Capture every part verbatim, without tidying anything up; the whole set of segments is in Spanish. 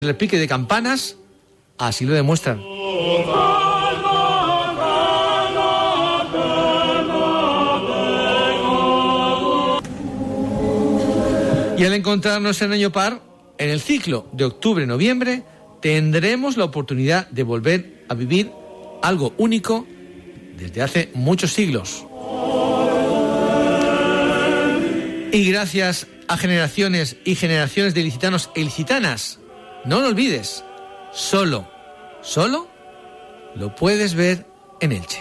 El pique de campanas así lo demuestran. Y al encontrarnos en año par, en el ciclo de octubre-noviembre, tendremos la oportunidad de volver a vivir algo único desde hace muchos siglos. Y gracias a generaciones y generaciones de ilicitanos e ilicitanas, no lo olvides, solo, solo lo puedes ver en Elche.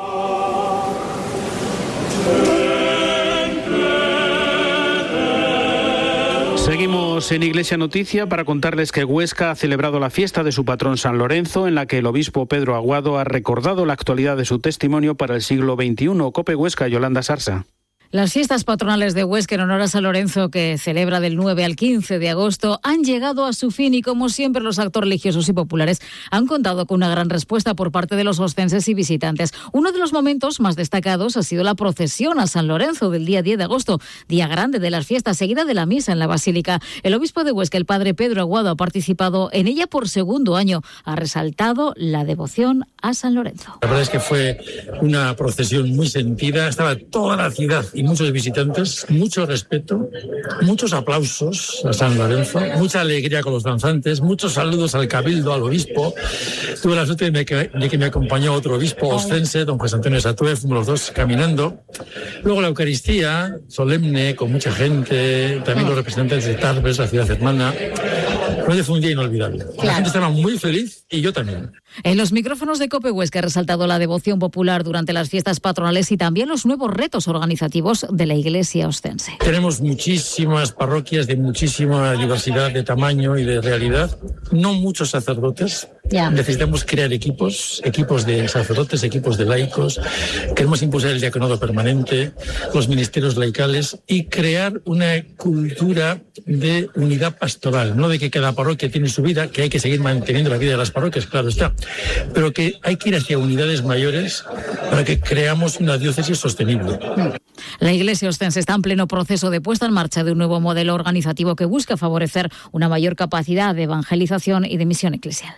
Seguimos en Iglesia Noticia para contarles que Huesca ha celebrado la fiesta de su patrón San Lorenzo, en la que el obispo Pedro Aguado ha recordado la actualidad de su testimonio para el siglo veintiuno. COPE Huesca, Yolanda Sarsa. Las fiestas patronales de Huesca en honor a San Lorenzo, que celebra del nueve al quince de agosto, han llegado a su fin y, como siempre, los actos religiosos y populares han contado con una gran respuesta por parte de los oscenses y visitantes. Uno de los momentos más destacados ha sido la procesión a San Lorenzo del día diez de agosto, día grande de las fiestas, seguida de la misa en la Basílica. El obispo de Huesca, el padre Pedro Aguado, ha participado en ella por segundo año. Ha resaltado la devoción a San Lorenzo. La verdad es que fue una procesión muy sentida, estaba toda la ciudad y muchos visitantes, mucho respeto, muchos aplausos a San Lorenzo, mucha alegría con los danzantes, muchos saludos al cabildo, al obispo. Tuve la suerte de que, de que me acompañó otro obispo oscense, don José Antonio Satúe, fuimos los dos caminando. Luego la Eucaristía, solemne, con mucha gente, también los representantes de Tarbes, la ciudad hermana. Fue un día inolvidable. La gente estaba muy feliz y yo también. En los micrófonos de COPE Huesca ha resaltado la devoción popular durante las fiestas patronales y también los nuevos retos organizativos de la Iglesia oscense. Tenemos muchísimas parroquias de muchísima diversidad de tamaño y de realidad, no muchos sacerdotes. Ya. Necesitamos crear equipos, equipos de sacerdotes, equipos de laicos. Queremos impulsar el diaconado permanente, los ministerios laicales y crear una cultura de unidad pastoral, no de que cada parroquia tiene su vida, que hay que seguir manteniendo la vida de las parroquias, claro está, pero que hay que ir hacia unidades mayores para que creamos una diócesis sostenible. La Iglesia oscense está en pleno proceso de puesta en marcha de un nuevo modelo organizativo que busca favorecer una mayor capacidad de evangelización y de misión eclesial.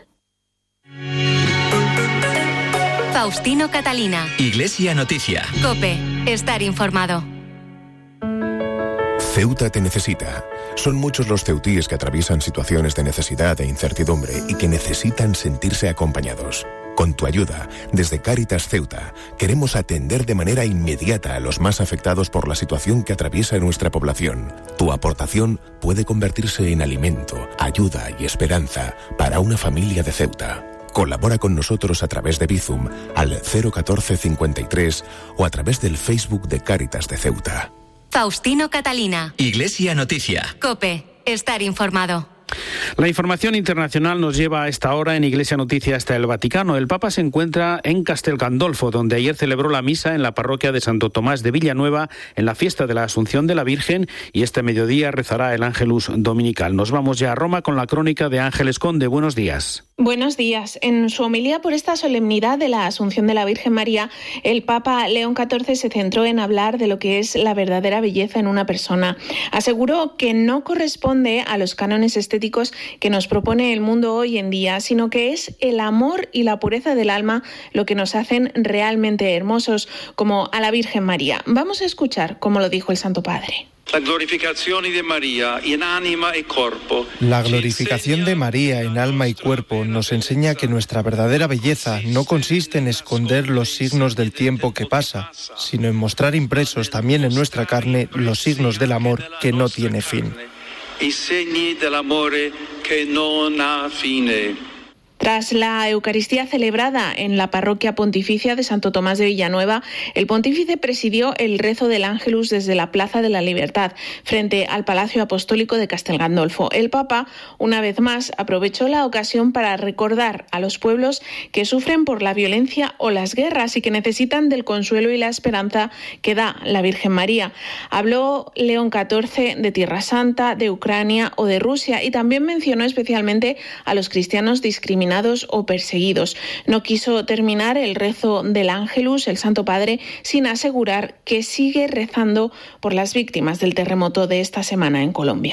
Faustino Catalina. Iglesia Noticia. COPE. Estar informado. Ceuta te necesita. Son muchos los ceutíes que atraviesan situaciones de necesidad e incertidumbre y que necesitan sentirse acompañados. Con tu ayuda, desde Cáritas Ceuta, queremos atender de manera inmediata a los más afectados por la situación que atraviesa nuestra población. Tu aportación puede convertirse en alimento, ayuda y esperanza para una familia de Ceuta. Colabora con nosotros a través de Bizum al cero catorce cincuenta y tres o a través del Facebook de Cáritas de Ceuta. Faustino Catalina. Iglesia Noticia. COPE. Estar informado. La información internacional nos lleva a esta hora en Iglesia Noticia hasta el Vaticano. El Papa se encuentra en Castel Gandolfo, donde ayer celebró la misa en la parroquia de Santo Tomás de Villanueva en la fiesta de la Asunción de la Virgen, y este mediodía rezará el Ángelus Dominical. Nos vamos ya a Roma con la crónica de Ángeles Conde. Buenos días. Buenos días. En su homilía por esta solemnidad de la Asunción de la Virgen María, el Papa León catorce se centró en hablar de lo que es la verdadera belleza en una persona. Aseguró que no corresponde a los cánones estéticos que nos propone el mundo hoy en día, sino que es el amor y la pureza del alma lo que nos hacen realmente hermosos, como a la Virgen María. Vamos a escuchar cómo lo dijo el Santo Padre. La glorificación de María en alma y cuerpo. La glorificación de María en alma y cuerpo nos enseña que nuestra verdadera belleza no consiste en esconder los signos del tiempo que pasa, sino en mostrar impresos también en nuestra carne los signos del amor que no tiene fin. I segni dell'amore che non ha fine. Tras la Eucaristía celebrada en la parroquia pontificia de Santo Tomás de Villanueva, el pontífice presidió el rezo del Ángelus desde la Plaza de la Libertad, frente al Palacio Apostólico de Castel Gandolfo. El Papa, una vez más, aprovechó la ocasión para recordar a los pueblos que sufren por la violencia o las guerras y que necesitan del consuelo y la esperanza que da la Virgen María. Habló León catorce de Tierra Santa, de Ucrania o de Rusia, y también mencionó especialmente a los cristianos discriminados o perseguidos. No quiso terminar el rezo del Ángelus, el Santo Padre, sin asegurar que sigue rezando por las víctimas del terremoto de esta semana en Colombia.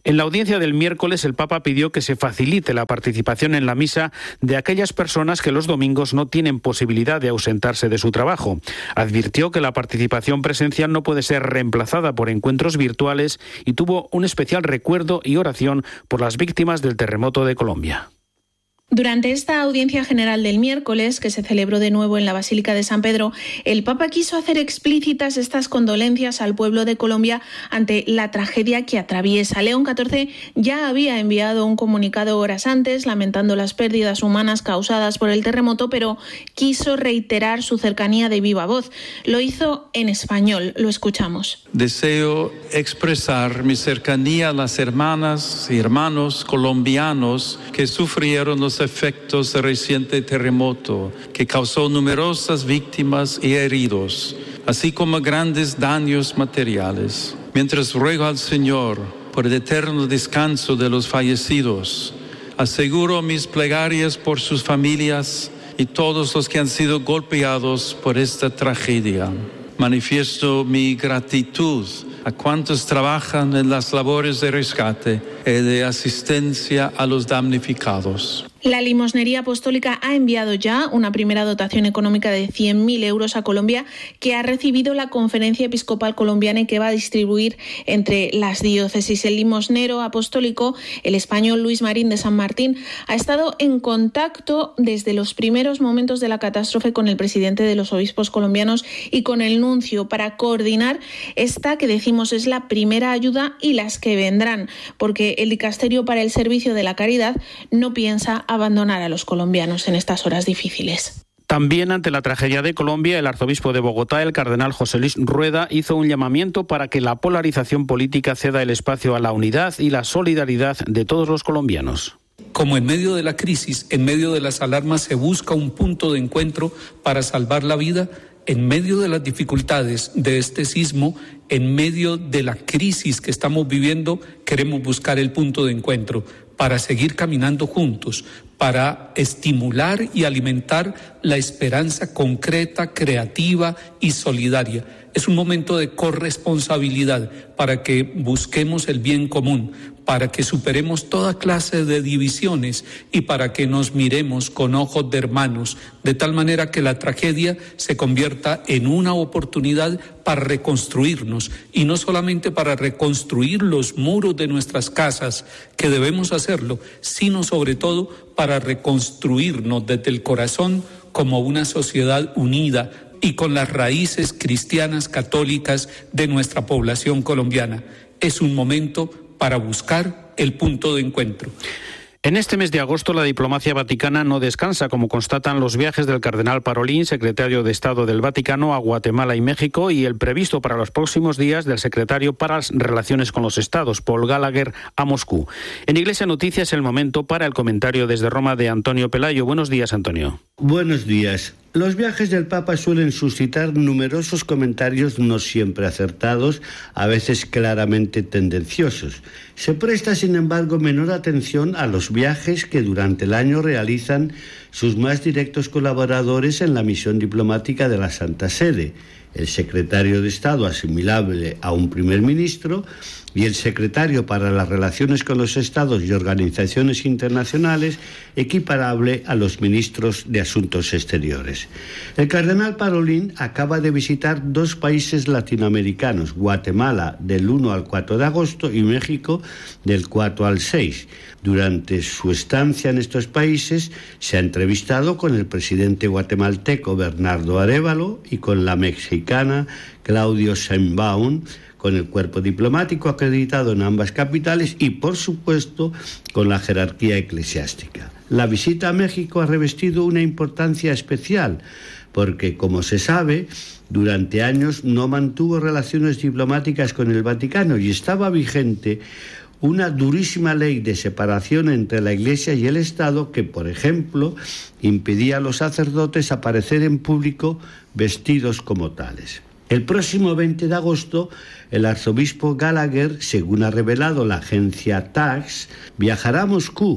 En la audiencia del miércoles, el Papa pidió que se facilite la participación en la misa de aquellas personas que los domingos no tienen posibilidad de ausentarse de su trabajo. Advirtió que la participación presencial no puede ser reemplazada por encuentros virtuales y tuvo un especial recuerdo y oración por las víctimas del terremoto de Colombia. Durante esta audiencia general del miércoles, que se celebró de nuevo en la Basílica de San Pedro, el Papa quiso hacer explícitas estas condolencias al pueblo de Colombia ante la tragedia que atraviesa. León catorce ya había enviado un comunicado horas antes lamentando las pérdidas humanas causadas por el terremoto, pero quiso reiterar su cercanía de viva voz. Lo hizo en español. Lo escuchamos. Deseo expresar mi cercanía a las hermanas y hermanos colombianos que sufrieron los efectos del reciente terremoto que causó numerosas víctimas y heridos, así como grandes daños materiales. Mientras ruego al Señor por el eterno descanso de los fallecidos, aseguro mis plegarias por sus familias y todos los que han sido golpeados por esta tragedia. Manifiesto mi gratitud a cuantos trabajan en las labores de rescate y de asistencia a los damnificados. La Limosnería Apostólica ha enviado ya una primera dotación económica de cien mil euros a Colombia, que ha recibido la Conferencia Episcopal Colombiana y que va a distribuir entre las diócesis. El limosnero apostólico, el español Luis Marín de San Martín, ha estado en contacto desde los primeros momentos de la catástrofe con el presidente de los obispos colombianos y con el nuncio para coordinar esta, que decimos es la primera ayuda, y las que vendrán, porque el Dicasterio para el Servicio de la Caridad no piensa abandonar a los colombianos en estas horas difíciles. También ante la tragedia de Colombia, el arzobispo de Bogotá, el cardenal José Luis Rueda, hizo un llamamiento para que la polarización política ceda el espacio a la unidad y la solidaridad de todos los colombianos. Como en medio de la crisis, en medio de las alarmas, se busca un punto de encuentro para salvar la vida, en medio de las dificultades de este sismo, en medio de la crisis que estamos viviendo, queremos buscar el punto de encuentro para seguir caminando juntos, para estimular y alimentar la esperanza concreta, creativa y solidaria. Es un momento de corresponsabilidad para que busquemos el bien común, para que superemos toda clase de divisiones y para que nos miremos con ojos de hermanos, de tal manera que la tragedia se convierta en una oportunidad para reconstruirnos, y no solamente para reconstruir los muros de nuestras casas, que debemos hacerlo, sino sobre todo para reconstruirnos desde el corazón como una sociedad unida y con las raíces cristianas católicas de nuestra población colombiana. Es un momento para buscar el punto de encuentro. En este mes de agosto, la diplomacia vaticana no descansa, como constatan los viajes del cardenal Parolin, secretario de Estado del Vaticano, a Guatemala y México, y el previsto para los próximos días del secretario para las Relaciones con los Estados, Paul Gallagher, a Moscú. En Iglesia Noticias, el momento para el comentario desde Roma de Antonio Pelayo. Buenos días, Antonio. Buenos días. Los viajes del Papa suelen suscitar numerosos comentarios no siempre acertados, a veces claramente tendenciosos. Se presta, sin embargo, menor atención a los viajes que durante el año realizan sus más directos colaboradores en la misión diplomática de la Santa Sede, el secretario de Estado, asimilable a un primer ministro, y el secretario para las Relaciones con los Estados y Organizaciones Internacionales, equiparable a los ministros de Asuntos Exteriores. El cardenal Parolin acaba de visitar dos países latinoamericanos, Guatemala del uno al cuatro de agosto y México del cuatro al seis. Durante su estancia en estos países se ha entrevistado con el presidente guatemalteco Bernardo Arévalo y con la mexicana Claudia Sheinbaum, con el cuerpo diplomático acreditado en ambas capitales y, por supuesto, con la jerarquía eclesiástica. La visita a México ha revestido una importancia especial porque, como se sabe, durante años no mantuvo relaciones diplomáticas con el Vaticano y estaba vigente una durísima ley de separación entre la Iglesia y el Estado que, por ejemplo, impedía a los sacerdotes aparecer en público vestidos como tales. El próximo veinte de agosto, el arzobispo Gallagher, según ha revelado la agencia T A S S, viajará a Moscú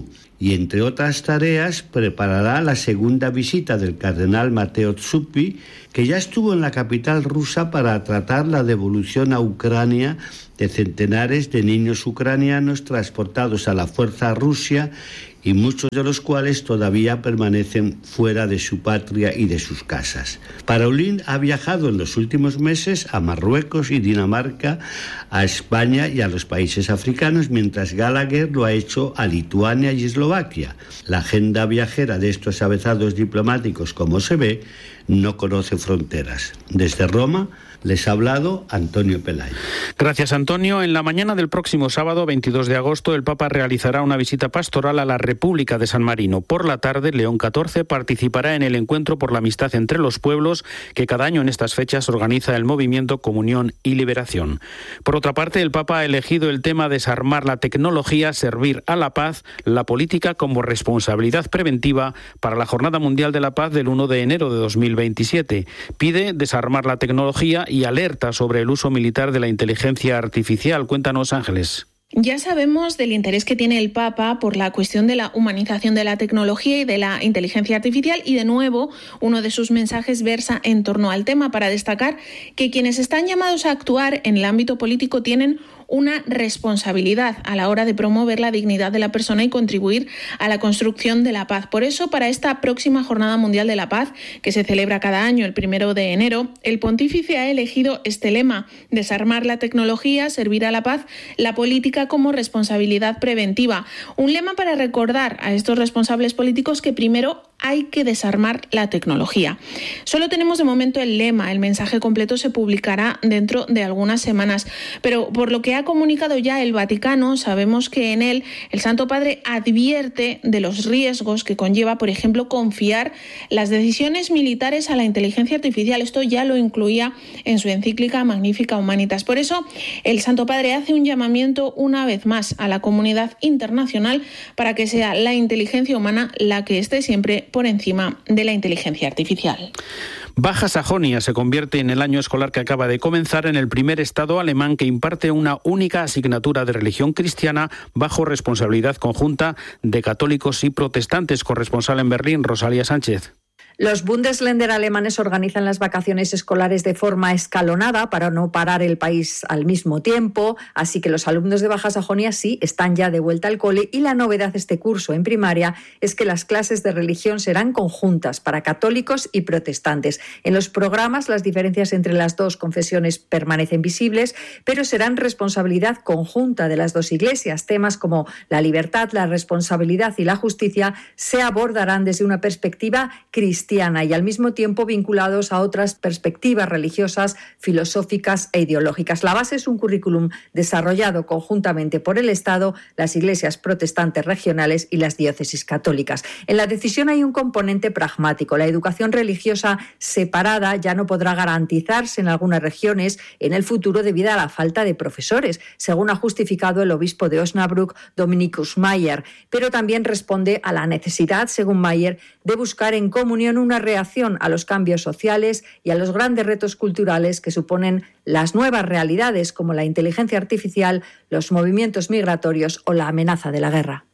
y, entre otras tareas, preparará la segunda visita del cardenal Mateo Zuppi, que ya estuvo en la capital rusa para tratar la devolución a Ucrania de centenares de niños ucranianos transportados a la fuerza rusa y muchos de los cuales todavía permanecen fuera de su patria y de sus casas. Parolin ha viajado en los últimos meses a Marruecos y Dinamarca, a España y a los países africanos, mientras Gallagher lo ha hecho a Lituania y Eslovaquia. La agenda viajera de estos avezados diplomáticos, como se ve, no conoce fronteras. Desde Roma les ha hablado Antonio Pelayo. Gracias, Antonio. En la mañana del próximo sábado, veintidós de agosto, el Papa realizará una visita pastoral a la República de San Marino. Por la tarde, León catorce participará en el Encuentro por la Amistad entre los Pueblos, que cada año en estas fechas organiza el movimiento Comunión y Liberación. Por otra parte, el Papa ha elegido el tema desarmar la tecnología, servir a la paz, la política como responsabilidad preventiva para la Jornada Mundial de la Paz del uno de enero de dos mil veintisiete. Pide desarmar la tecnología y alerta sobre el uso militar de la inteligencia artificial. Cuéntanos, Ángeles. Ya sabemos del interés que tiene el Papa por la cuestión de la humanización de la tecnología y de la inteligencia artificial, y de nuevo uno de sus mensajes versa en torno al tema, para destacar que quienes están llamados a actuar en el ámbito político tienen una responsabilidad a la hora de promover la dignidad de la persona y contribuir a la construcción de la paz. Por eso, para esta próxima Jornada Mundial de la Paz, que se celebra cada año el primero de enero, el pontífice ha elegido este lema: desarmar la tecnología, servir a la paz, la política como responsabilidad preventiva. Un lema para recordar a estos responsables políticos que primero hay que desarmar la tecnología. Solo tenemos de momento el lema, el mensaje completo se publicará dentro de algunas semanas, pero por lo que ha comunicado ya el Vaticano, sabemos que en él el Santo Padre advierte de los riesgos que conlleva, por ejemplo, confiar las decisiones militares a la inteligencia artificial. Esto ya lo incluía en su encíclica Magnificat Humanitas. Por eso, el Santo Padre hace un llamamiento una vez más a la comunidad internacional para que sea la inteligencia humana la que esté siempre por encima de la inteligencia artificial. Baja Sajonia se convierte en el año escolar que acaba de comenzar en el primer estado alemán que imparte una única asignatura de religión cristiana bajo responsabilidad conjunta de católicos y protestantes. Corresponsal en Berlín, Rosalía Sánchez. Los Bundesländer alemanes organizan las vacaciones escolares de forma escalonada para no parar el país al mismo tiempo, así que los alumnos de Baja Sajonia sí están ya de vuelta al cole, y la novedad de este curso en primaria es que las clases de religión serán conjuntas para católicos y protestantes. En los programas las diferencias entre las dos confesiones permanecen visibles, pero serán responsabilidad conjunta de las dos iglesias. Temas como la libertad, la responsabilidad y la justicia se abordarán desde una perspectiva cristiana y al mismo tiempo vinculados a otras perspectivas religiosas, filosóficas e ideológicas. La base es un currículum desarrollado conjuntamente por el Estado, las iglesias protestantes regionales y las diócesis católicas. En la decisión hay un componente pragmático. La educación religiosa separada ya no podrá garantizarse en algunas regiones en el futuro debido a la falta de profesores, según ha justificado el obispo de Osnabrück, Dominikus Mayer, pero también responde a la necesidad, según Mayer, de buscar en comunión una reacción a los cambios sociales y a los grandes retos culturales que suponen las nuevas realidades como la inteligencia artificial, los movimientos migratorios o la amenaza de la guerra.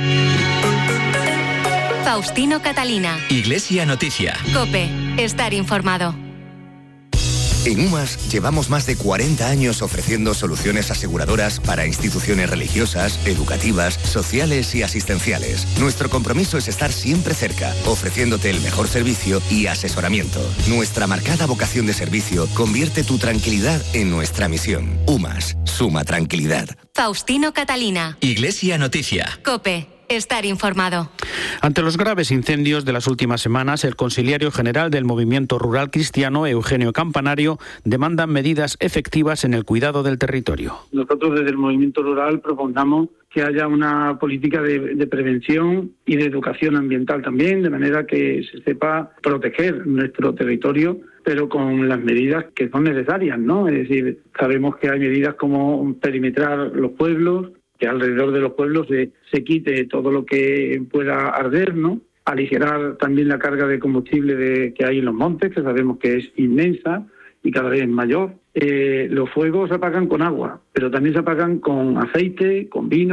Faustino Catalina. Iglesia Noticia. COPE. Estar informado. En UMAS llevamos más de cuarenta años ofreciendo soluciones aseguradoras para instituciones religiosas, educativas, sociales y asistenciales. Nuestro compromiso es estar siempre cerca, ofreciéndote el mejor servicio y asesoramiento. Nuestra marcada vocación de servicio convierte tu tranquilidad en nuestra misión. UMAS, suma tranquilidad. Faustino Catalina. Iglesia Noticia. COPE. Estar informado. Ante los graves incendios de las últimas semanas, el consiliario general del Movimiento Rural Cristiano, Eugenio Campanario, demanda medidas efectivas en el cuidado del territorio. Nosotros desde el Movimiento Rural propongamos que haya una política de, de prevención y de educación ambiental también, de manera que se sepa proteger nuestro territorio, pero con las medidas que son necesarias, ¿no? Es decir, sabemos que hay medidas como perimetrar los pueblos, que alrededor de los pueblos se, se quite todo lo que pueda arder, ¿no? Aligerar también la carga de combustible de, que hay en los montes, que sabemos que es inmensa y cada vez mayor. Eh, los fuegos se apagan con agua, pero también se apagan con aceite, con vino,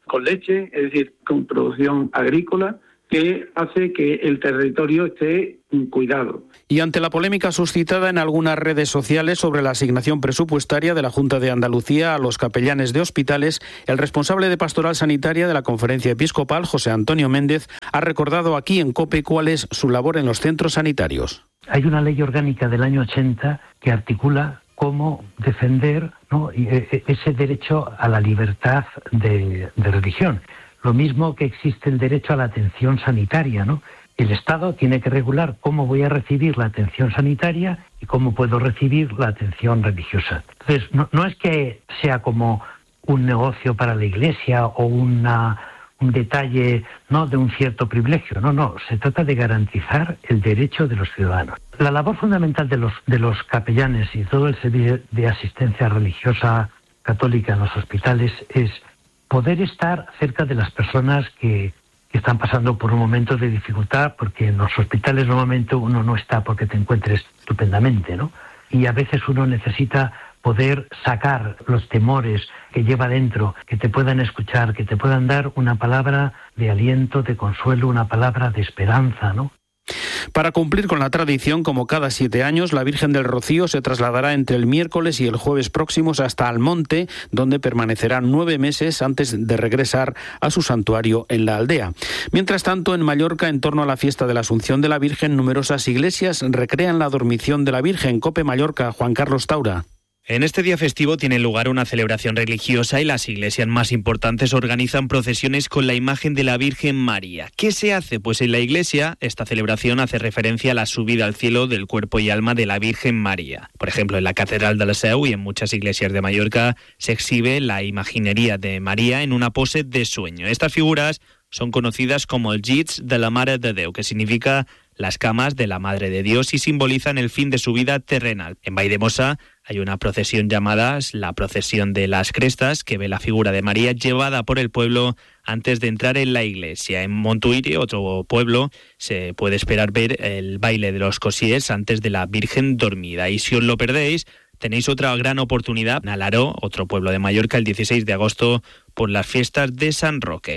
con leche, es decir, con producción agrícola, que hace que el territorio esté cuidado. Y ante la polémica suscitada en algunas redes sociales sobre la asignación presupuestaria de la Junta de Andalucía a los capellanes de hospitales, el responsable de Pastoral Sanitaria de la Conferencia Episcopal, José Antonio Méndez, ha recordado aquí en COPE cuál es su labor en los centros sanitarios. Hay una ley orgánica del año ochenta que articula cómo defender, ¿no?, ese derecho a la libertad de, de religión. Lo mismo que existe el derecho a la atención sanitaria, ¿no? El Estado tiene que regular cómo voy a recibir la atención sanitaria y cómo puedo recibir la atención religiosa. Entonces, no, no es que sea como un negocio para la Iglesia o una, un detalle, ¿no?, de un cierto privilegio. No, no, se trata de garantizar el derecho de los ciudadanos. La labor fundamental de los, de los capellanes y todo el servicio de asistencia religiosa católica en los hospitales es poder estar cerca de las personas que, que están pasando por un momento de dificultad, porque en los hospitales normalmente uno no está porque te encuentres estupendamente, ¿no? Y a veces uno necesita poder sacar los temores que lleva dentro, que te puedan escuchar, que te puedan dar una palabra de aliento, de consuelo, una palabra de esperanza, ¿no? Para cumplir con la tradición, como cada siete años, la Virgen del Rocío se trasladará entre el miércoles y el jueves próximos hasta Almonte, donde permanecerá nueve meses antes de regresar a su santuario en la aldea. Mientras tanto, en Mallorca, en torno a la fiesta de la Asunción de la Virgen, numerosas iglesias recrean la dormición de la Virgen. COPE Mallorca, Juan Carlos Taura. En este día festivo tiene lugar una celebración religiosa y las iglesias más importantes organizan procesiones con la imagen de la Virgen María. ¿Qué se hace? Pues en la iglesia esta celebración hace referencia a la subida al cielo del cuerpo y alma de la Virgen María. Por ejemplo, en la Catedral de la Seu y en muchas iglesias de Mallorca se exhibe la imaginería de María en una pose de sueño. Estas figuras son conocidas como el llits de la Mare de Déu, que significa las camas de la Madre de Dios, y simbolizan el fin de su vida terrenal. En Valldemossa hay una procesión llamada la Procesión de las Crestas, que ve la figura de María llevada por el pueblo antes de entrar en la iglesia. En Montuïri, otro pueblo, se puede esperar ver el baile de los cosiers antes de la Virgen dormida. Y si os lo perdéis, tenéis otra gran oportunidad en Alaró, otro pueblo de Mallorca, el dieciséis de agosto, por las fiestas de San Roque.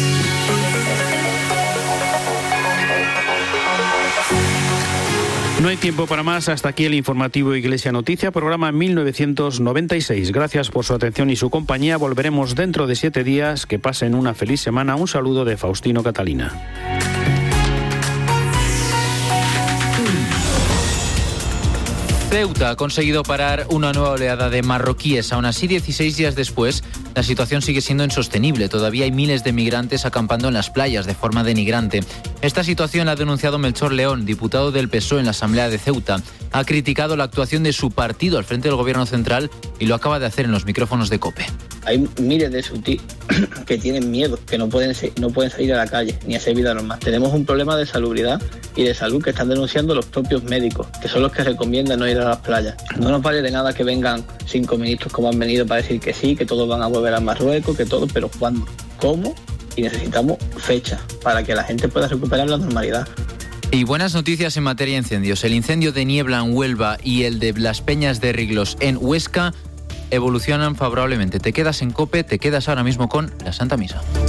No hay tiempo para más. Hasta aquí el informativo Iglesia Noticia, programa mil novecientos noventa y seis. Gracias por su atención y su compañía. Volveremos dentro de siete días. Que pasen una feliz semana. Un saludo de Faustino Catalina. Ceuta ha conseguido parar una nueva oleada de marroquíes. Aún así, dieciséis días después, la situación sigue siendo insostenible. Todavía hay miles de migrantes acampando en las playas de forma denigrante. Esta situación la ha denunciado Melchor León, diputado del P S O E en la Asamblea de Ceuta. Ha criticado la actuación de su partido al frente del gobierno central y lo acaba de hacer en los micrófonos de COPE. Hay miles de sutis que tienen miedo, que no pueden, no pueden salir a la calle ni hacer vida normal. Tenemos un problema de salubridad y de salud que están denunciando los propios médicos, que son los que recomiendan no ir a las playas. No nos vale de nada que vengan cinco ministros como han venido para decir que sí, que todos van a volver a Marruecos, que todo, pero ¿cuándo? ¿Cómo? Y necesitamos fecha para que la gente pueda recuperar la normalidad. Y buenas noticias en materia de incendios. El incendio de Niebla en Huelva y el de Las Peñas de Riglos en Huesca evolucionan favorablemente. Te quedas en COPE, te quedas ahora mismo con la Santa Misa.